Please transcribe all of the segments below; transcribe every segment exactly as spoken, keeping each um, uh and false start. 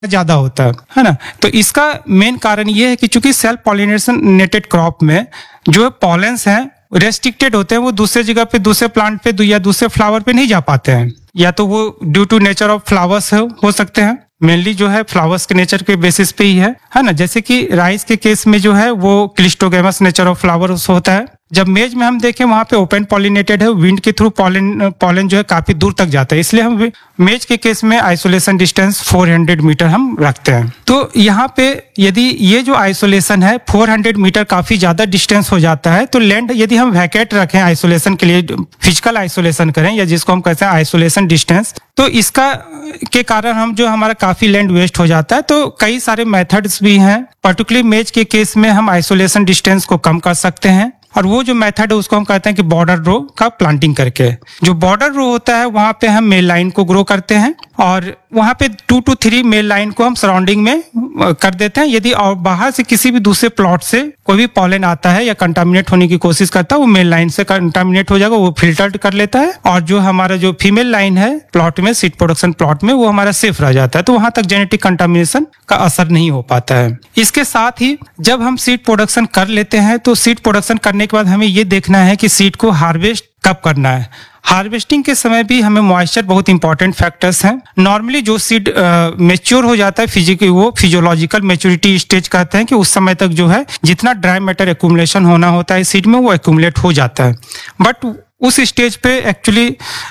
ज्यादा होता है है ना। तो इसका मेन कारण ये है कि चूंकि सेल्फ पॉलिनेटेड क्रॉप में जो पॉलेंस हैं रेस्ट्रिक्टेड होते हैं, वो दूसरे जगह पे दूसरे प्लांट पे या दूसरे फ्लावर पे नहीं जा पाते हैं, या तो वो due to nature of flowers हो, हो सकते हैं, मेनली जो है फ्लावर्स के नेचर के बेसिस पे ही है है ना। जैसे कि राइस के केस में जो है वो क्लिस्टोगेमस नेचर ऑफ फ्लावर्स होता है। जब मेज में हम देखें वहां पे ओपन पॉलिनेटेड है, विंड के थ्रू पॉलन पॉलन जो है काफी दूर तक जाता है, इसलिए हम मेज के केस में आइसोलेशन डिस्टेंस चार सौ मीटर हम रखते हैं। तो यहाँ पे यदि ये जो आइसोलेशन है चार सौ मीटर काफी ज्यादा डिस्टेंस हो जाता है, तो लैंड यदि हम वैकेट रखें आइसोलेशन के लिए, फिजिकल आइसोलेशन करें या जिसको हम कहते हैं आइसोलेशन डिस्टेंस, तो इसका के कारण हम जो हमारा काफी लैंड वेस्ट हो जाता है। तो कई सारे मेथड्स भी हैं, पर्टिकुलरली मेज के केस में हम आइसोलेशन डिस्टेंस को कम कर सकते हैं, और वो जो मेथड है उसको हम कहते हैं कि बॉर्डर रो का प्लांटिंग करके। जो बॉर्डर रो होता है वहां पे हम मेल लाइन को ग्रो करते हैं, और वहां पे to to three mail line को हम सराउंडिंग में कर देते हैं। यदि और बाहर से किसी भी दूसरे प्लॉट से कोई भी पॉलन आता है या कंटामिनेट होने की कोशिश करता है, वो मेल लाइन से कंटामिनेट हो जाएगा, वो फिल्टर्ड कर लेता है, और जो हमारा जो फीमेल लाइन है प्लॉट में, सीड प्रोडक्शन प्लॉट में, वो हमारा सेफ रह जाता है। तो वहां तक जेनेटिक कंटामिनेशन का असर नहीं हो पाता है। इसके साथ ही जब हम सीड प्रोडक्शन कर लेते हैं, तो सीड प्रोडक्शन करने के बाद हमें ये देखना है कि सीड को हार्वेस्ट कब करना है। हार्वेस्टिंग के समय भी हमें मॉइस्चर बहुत इंपॉर्टेंट फैक्टर्स हैं। नॉर्मली जो सीड मेच्योर हो जाता है, फिजिकल वो फिजियोलॉजिकल मैच्योरिटी स्टेज कहते हैं, कि उस समय तक जो है जितना ड्राई मैटर एक्यूमुलेशन होना होता है सीड में, वो एक्यूमुलेट हो जाता है। बट उस स्टेज पे एक्चुअली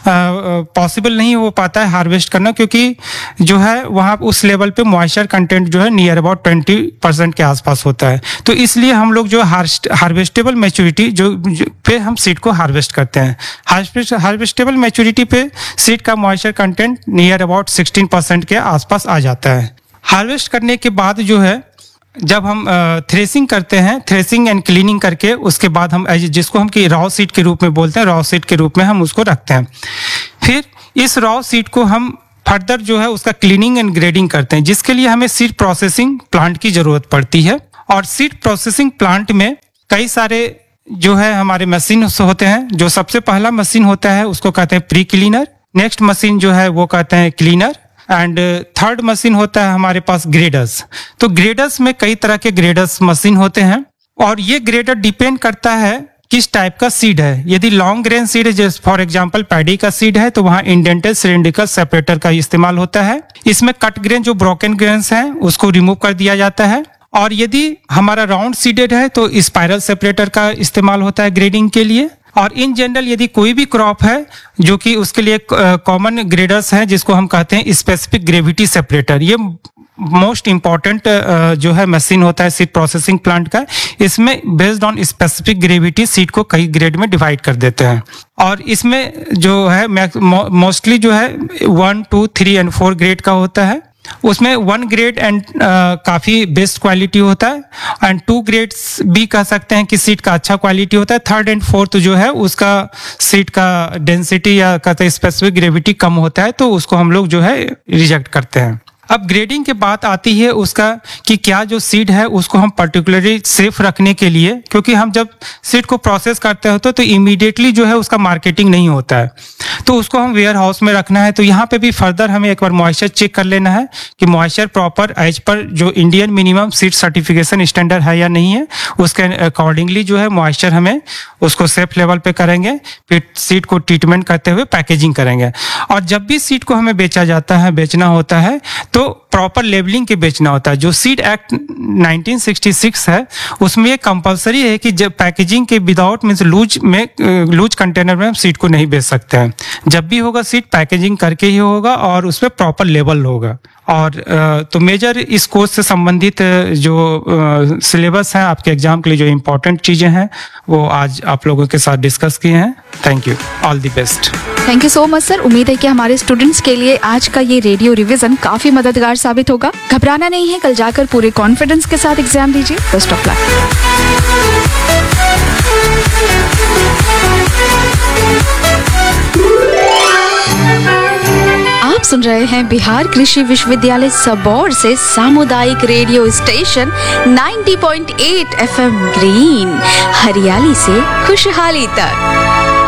पॉसिबल नहीं हो पाता है हार्वेस्ट करना, क्योंकि जो है वहाँ उस लेवल पे मॉइस्चर कंटेंट जो है नियर अबाउट ट्वेंटी परसेंट के आसपास होता है। तो इसलिए हम लोग जो हार्वेस्टेबल मैच्योरिटी जो, जो पे हम सीड को हार्वेस्ट करते हैं, हार्वेस्टेबल मैच्योरिटी पे सीड का moisture content near about sixteen percent के आसपास आ जाता है। हार्वेस्ट करने के बाद जो है जब हम थ्रेसिंग करते हैं, थ्रेसिंग एंड क्लीनिंग करके उसके बाद हम जिसको हम कि रॉ सीड के रूप में बोलते हैं, रॉ सीड के रूप में हम उसको रखते हैं। फिर इस रॉ सीड को हम फर्दर जो है उसका क्लीनिंग एंड ग्रेडिंग करते हैं, जिसके लिए हमें सीड प्रोसेसिंग प्लांट की जरूरत पड़ती है। और सीड प्रोसेसिंग प्लांट में कई सारे जो है हमारे मशीन होते हैं। जो सबसे पहला मशीन होता है उसको कहते हैं प्री क्लीनर, नेक्स्ट मशीन जो है वो कहते हैं क्लीनर, एंड थर्ड मशीन होता है हमारे पास ग्रेडर्स। तो ग्रेडर्स में कई तरह के ग्रेडर्स मशीन होते हैं, और ये ग्रेडर डिपेंड करता है किस टाइप का सीड है। यदि लॉन्ग ग्रेन सीड है, जैसे फॉर एग्जांपल पैडी का सीड है, तो वहां इंडेंटेड सिलिंड्रिकल सेपरेटर का इस्तेमाल होता है। इसमें कट ग्रेन जो ब्रोकन ग्रेन्स हैं उसको रिमूव कर दिया जाता है। और यदि हमारा राउंड सीडेड है तो स्पाइरल सेपरेटर का इस्तेमाल होता है ग्रेडिंग के लिए। और इन जनरल यदि कोई भी क्रॉप है जो कि उसके लिए कॉमन ग्रेडर्स हैं, जिसको हम कहते हैं स्पेसिफिक ग्रेविटी सेपरेटर, ये मोस्ट इंपॉर्टेंट जो है मशीन होता है सीड प्रोसेसिंग प्लांट का। इसमें based on specific gravity seed को कई ग्रेड में डिवाइड कर देते हैं, और इसमें जो है मोस्टली जो है one two three and four grade का होता है। उसमें वन ग्रेड एंड काफी बेस्ट क्वालिटी होता है, एंड टू ग्रेड्स भी कह सकते हैं कि सीड का अच्छा क्वालिटी होता है। थर्ड एंड फोर्थ जो है उसका सीड का डेंसिटी या कहते हैं स्पेसिफिक ग्रेविटी कम होता है, तो उसको हम लोग जो है रिजेक्ट करते हैं। अब ग्रेडिंग के बात आती है उसका कि क्या जो सीड है उसको हम पर्टिकुलरली सेफ रखने के लिए, क्योंकि हम जब सीड को प्रोसेस करते होते तो इमीडिएटली जो है उसका मार्केटिंग नहीं होता है, तो उसको हम वेयर हाउस में रखना है। तो यहाँ पे भी फर्दर हमें एक बार मॉइस्चर चेक कर लेना है कि मॉइस्चर प्रॉपर एज पर जो Indian minimum seed certification standard है या नहीं है। उसके अकॉर्डिंगली जो है मॉइस्चर हमें उसको सेफ लेवल पे करेंगे, फिर सीड को ट्रीटमेंट करते हुए पैकेजिंग करेंगे। और जब भी सीड को हमें बेचा जाता है, बेचना होता है, तो प्रॉपर लेबलिंग के बेचना होता है। जो seed act nineteen sixty six है उसमें ये कंपलसरी है कि जब पैकेजिंग के विदाउट मींस लूज में लूज कंटेनर में हम सीड को नहीं बेच सकते हैं। जब भी होगा सीड पैकेजिंग करके ही होगा और उस पर प्रॉपर लेबल होगा। और तो मेजर इस कोर्स से संबंधित जो सिलेबस है आपके एग्जाम के लिए, जो इम्पोर्टेंट चीजें हैं वो आज आप लोगों के साथ डिस्कस किए हैं। Thank you, all the best. Thank you so much sir. उम्मीद है कि हमारे स्टूडेंट्स के लिए आज का ये रेडियो रिवीजन काफी मददगार साबित होगा। घबराना नहीं है, कल जाकर पूरे कॉन्फिडेंस के साथ एग्जाम दीजिए। Best of luck. आप सुन रहे हैं बिहार कृषि विश्वविद्यालय सबौर से सामुदायिक रेडियो स्टेशन नब्बे पॉइंट आठ एफ एम ग्रीन, हरियाली से खुशहाली तक।